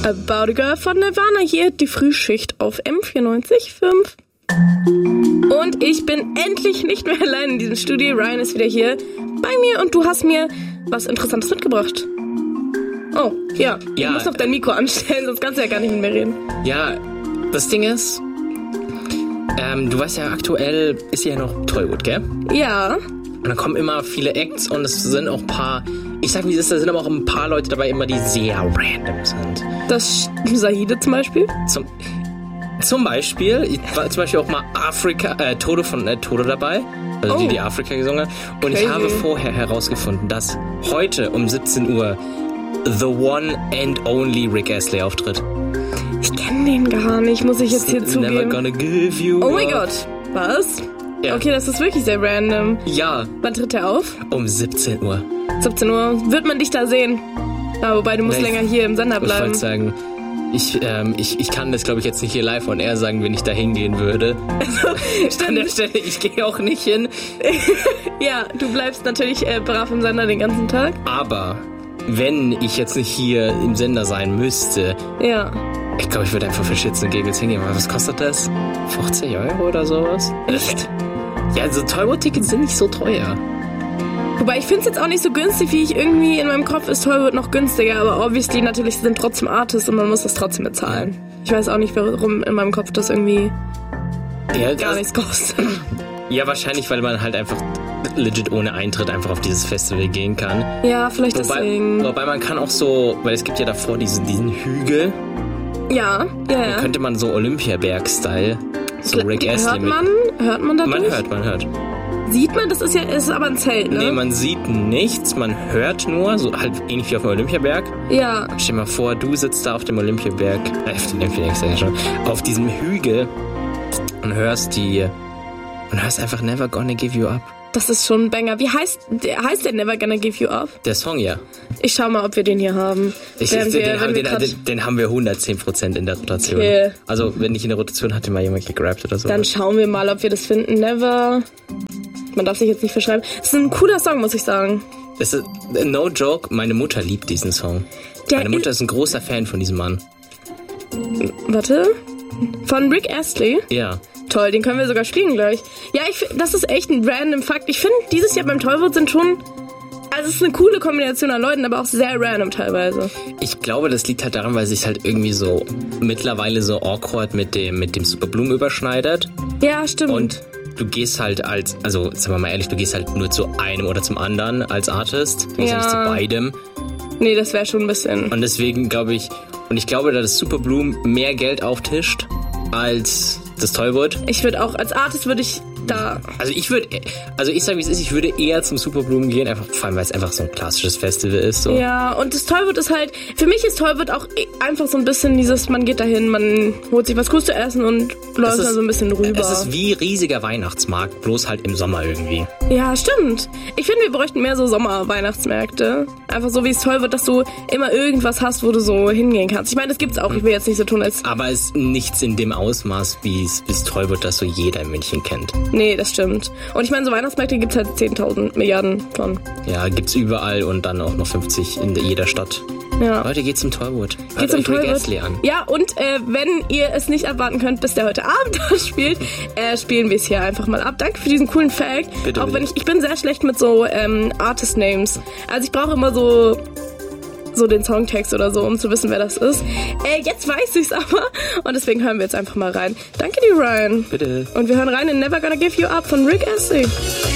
About a Girl von Nirvana, hier die Frühschicht auf M94.5. Und ich bin endlich nicht mehr allein in diesem Studio. Ryan ist wieder hier bei mir und du hast mir was Interessantes mitgebracht. Oh, ja. Du musst noch dein Mikro anstellen, sonst kannst du ja gar nicht mit mir reden. Ja, das Ding ist, du weißt ja, aktuell ist ja noch Tollwood, gell? Ja. Und da kommen immer viele Acts und es sind auch ein paar, ich sag wie es ist, da sind aber auch ein paar Leute dabei immer, die sehr random sind. Das Zahide zum Beispiel? Zum Beispiel, ich war zum Beispiel auch mal Toto von Toto dabei, also die Afrika gesungen hat. Und ich habe vorher herausgefunden, dass heute um 17 Uhr the one and only Rick Astley auftritt. Ich kenne den gar nicht, muss ich jetzt hier zugeben. Never gonna give you Oh mein Gott, was? Ja. Okay, das ist wirklich sehr random. Ja. Wann tritt er auf? Um 17 Uhr. 17 Uhr. Wird man dich da sehen? Ja, wobei, du musst länger hier im Sender bleiben. Ich wollte sagen, ich kann das, glaube ich, jetzt nicht hier live on air sagen, wenn ich da hingehen würde. An der Stelle, ich gehe auch nicht hin. Ja, du bleibst natürlich brav im Sender den ganzen Tag. Aber wenn ich jetzt nicht hier im Sender sein müsste, ja. Ich glaube, ich würde einfach für Shits und Giggles hingehen. Was kostet das? 50 € oder sowas? Echt? Ja, also Tollwood-Tickets sind nicht so teuer. Wobei, ich finde es jetzt auch nicht so günstig, wie ich irgendwie in meinem Kopf ist Tollwood noch günstiger, aber obviously natürlich sind trotzdem Artists und man muss das trotzdem bezahlen. Ich weiß auch nicht, warum in meinem Kopf das irgendwie gar nichts kostet. Ja, wahrscheinlich, weil man halt einfach legit ohne Eintritt einfach auf dieses Festival gehen kann. Ja, vielleicht deswegen. Wobei man kann auch so, weil es gibt ja davor diesen Hügel. Ja. Da könnte man so Olympiaberg-Style, so Rick Astley Hört man dadurch? Man hört. Sieht man? Das ist aber ein Zelt, ne? Nee, man sieht nichts, man hört nur, so halt ähnlich wie auf dem Olympiaberg. Ja. Stell dir mal vor, du sitzt da auf dem Olympiaberg, auf diesem Hügel und hörst einfach Never Gonna Give You Up. Das ist schon ein Banger. Wie heißt der Never Gonna Give You Up? Der Song, ja. Ich schau mal, ob wir den hier haben. Den haben wir 110% in der Rotation. Okay. Also, wenn nicht in der Rotation, hat den mal jemand gegrabt oder so. Dann schauen wir mal, ob wir das finden. Never. Man darf sich jetzt nicht verschreiben. Das ist ein cooler Song, muss ich sagen. Das ist, no joke, meine Mutter liebt diesen Song. Meine Mutter ist ein großer Fan von diesem Mann. Warte. Von Rick Astley? Ja. Toll, den können wir sogar spielen gleich. Ja, das ist echt ein random Fakt. Ich finde, dieses Jahr beim Tollwood sind schon... Also es ist eine coole Kombination an Leuten, aber auch sehr random teilweise. Ich glaube, das liegt halt daran, weil sich halt irgendwie so mittlerweile so awkward mit dem Superbloom überschneidet. Ja, stimmt. Und du gehst halt also sagen wir mal ehrlich, du gehst halt nur zu einem oder zum anderen als Artist. Du gehst ja nicht zu beidem. Nee, das wäre schon ein bisschen... Und deswegen glaube ich, dass das Superbloom mehr Geld auftischt als das Tollwood. Als Artist würde ich da... Also ich sage wie es ist, ich würde eher zum Superblumen gehen, einfach, vor allem weil es einfach so ein klassisches Festival ist. So. Ja, und das Tollwood ist halt, für mich ist Tollwood auch einfach so ein bisschen dieses, man geht dahin, man holt sich was Cooles zu essen und läuft dann so ein bisschen rüber. Es ist wie riesiger Weihnachtsmarkt, bloß halt im Sommer irgendwie. Ja, stimmt. Ich finde, wir bräuchten mehr so Sommer-Weihnachtsmärkte. Einfach so wie es Tollwood, dass du immer irgendwas hast, wo du so hingehen kannst. Ich meine, das gibt's auch, ich will jetzt nicht so tun, als... Aber es ist nichts in dem Ausmaß, wie es Tollwood, das so jeder in München kennt. Nee, das stimmt. Und ich meine, so Weihnachtsmärkte gibt's halt 10.000 Milliarden von. Ja, gibt's überall und dann auch noch 50 in jeder Stadt. Ja. Leute, geht zum Tollwood. Geht zum Tollwood. Ja, und wenn ihr es nicht abwarten könnt, bis der heute Abend das spielt, spielen wir es hier einfach mal ab. Danke für diesen coolen Fact. Bitte, auch wenn ich bin sehr schlecht mit so Artist-Names. Also ich brauche immer so den Songtext oder so, um zu wissen, wer das ist. Jetzt weiß ich's aber und deswegen hören wir jetzt einfach mal rein. Danke dir, Ryan. Bitte. Und wir hören rein in Never Gonna Give You Up von Rick Astley.